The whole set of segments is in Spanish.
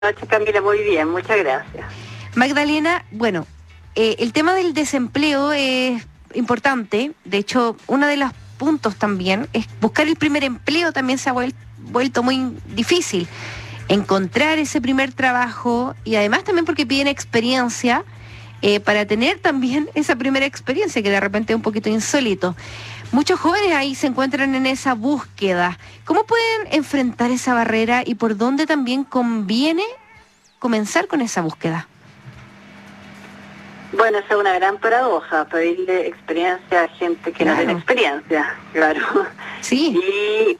noches, Camila, muy bien, muchas gracias. Magdalena, bueno, el tema del desempleo es importante. De hecho, uno de los puntos también es buscar el primer empleo. También se ha vuelto muy difícil encontrar ese primer trabajo, y además también porque piden experiencia para tener también esa primera experiencia, que de repente es un poquito insólito. Muchos jóvenes ahí se encuentran en esa búsqueda. ¿Cómo pueden enfrentar esa barrera y por dónde también conviene comenzar con esa búsqueda? Bueno, esa es una gran paradoja, pedirle experiencia a gente que no tiene experiencia, claro. Sí. Y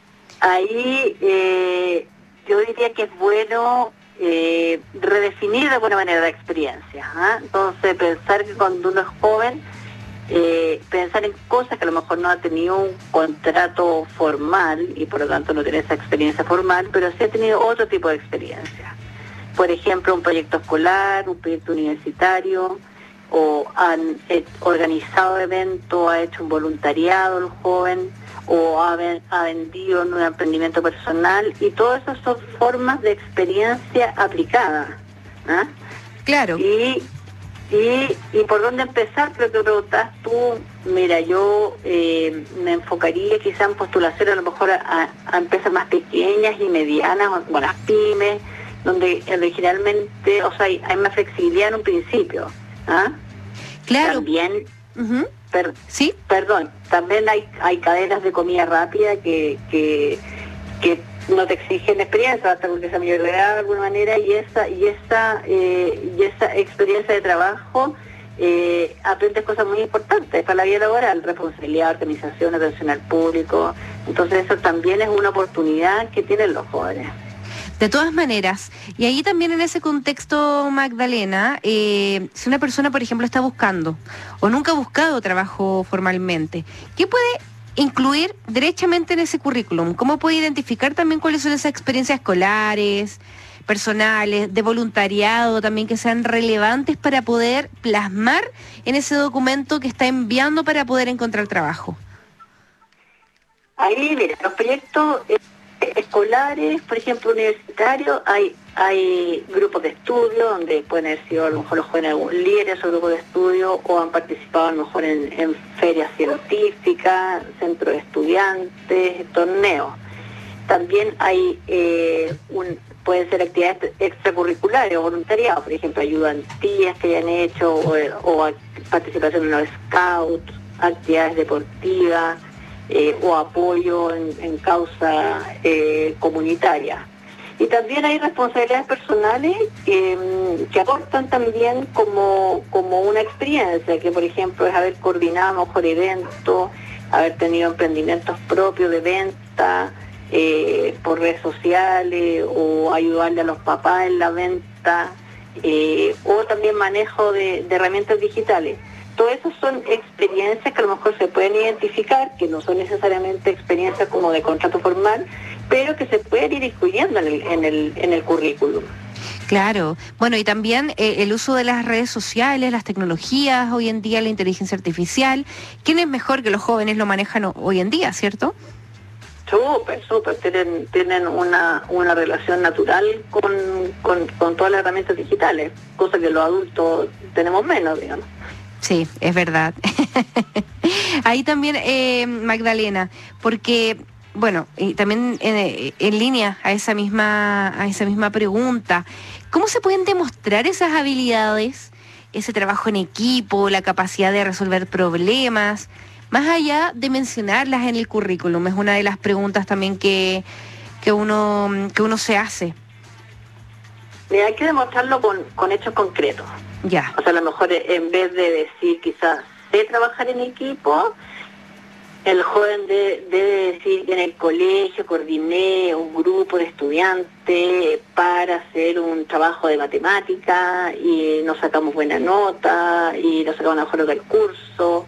ahí yo diría que es bueno redefinir de alguna manera la experiencia. Entonces, pensar que cuando uno es joven, pensar en cosas que a lo mejor no ha tenido un contrato formal y por lo tanto no tiene esa experiencia formal, pero sí ha tenido otro tipo de experiencia. Por ejemplo, un proyecto escolar, un proyecto universitario, o han organizado eventos, ha hecho un voluntariado el joven, o ha vendido en un emprendimiento personal, y todas esas son formas de experiencia aplicada. Claro. Y por dónde empezar, creo que preguntas tú. Mira, yo me enfocaría quizá en postulación a lo mejor a empresas más pequeñas y medianas, o las pymes, donde originalmente, o sea, hay más flexibilidad en un principio. Claro. También, ¿sí? Perdón, también hay cadenas de comida rápida que no te exigen experiencia, hasta porque esa mayor de edad de alguna manera, y esa experiencia de trabajo aprendes cosas muy importantes para la vida laboral: responsabilidad, organización, atención al público. Entonces eso también es una oportunidad que tienen los jóvenes. De todas maneras, y ahí también en ese contexto, Magdalena, si una persona, por ejemplo, está buscando o nunca ha buscado trabajo formalmente, ¿qué puede incluir derechamente en ese currículum? ¿Cómo puede identificar también cuáles son esas experiencias escolares, personales, de voluntariado también, que sean relevantes para poder plasmar en ese documento que está enviando para poder encontrar trabajo? Ahí, mira, los proyectos escolares, por ejemplo, universitarios, hay grupos de estudio donde pueden haber sido a lo mejor los jóvenes líderes de esos grupos de estudio, o han participado a lo mejor en ferias científicas, centros de estudiantes, torneos. También hay pueden ser actividades extracurriculares o voluntariados, por ejemplo, ayudantías que hayan hecho, o participación en los scouts, actividades deportivas, o apoyo en causa comunitaria. Y también hay responsabilidades personales que aportan también como una experiencia, que por ejemplo es haber coordinado mejor eventos, haber tenido emprendimientos propios de venta por redes sociales, o ayudarle a los papás en la venta, o también manejo de herramientas digitales. Todo eso son experiencias que a lo mejor se pueden identificar, que no son necesariamente experiencias como de contrato formal, pero que se pueden ir incluyendo en el currículum. Claro. Bueno, y también el uso de las redes sociales, las tecnologías, hoy en día la inteligencia artificial. ¿Quién es mejor que los jóvenes lo manejan hoy en día, cierto? Súper, tienen una relación natural con todas las herramientas digitales, cosa que los adultos tenemos menos, digamos. Sí, es verdad. Ahí también, Magdalena, porque, bueno, y también en línea a esa misma pregunta, ¿cómo se pueden demostrar esas habilidades, ese trabajo en equipo, la capacidad de resolver problemas, más allá de mencionarlas en el currículum? Es una de las preguntas también que uno se hace. Mira, hay que demostrarlo con hechos concretos. Ya. O sea, a lo mejor en vez de decir quizás sé trabajar en equipo, el joven debe decir que en el colegio coordiné un grupo de estudiantes para hacer un trabajo de matemática y nos sacamos buena nota y nos sacamos mejor del curso.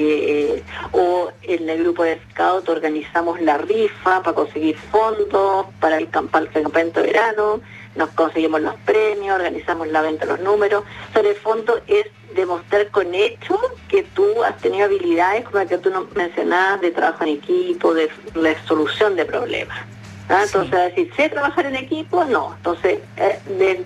O en el grupo de scout organizamos la rifa para conseguir fondos para el campamento de verano, nos conseguimos los premios, organizamos la venta de los números. O sea, en el fondo es demostrar con hechos que tú has tenido habilidades como la que tú mencionabas, de trabajo en equipo, de resolución de problemas. Entonces, decir, ¿sé trabajar en equipo? No. Entonces,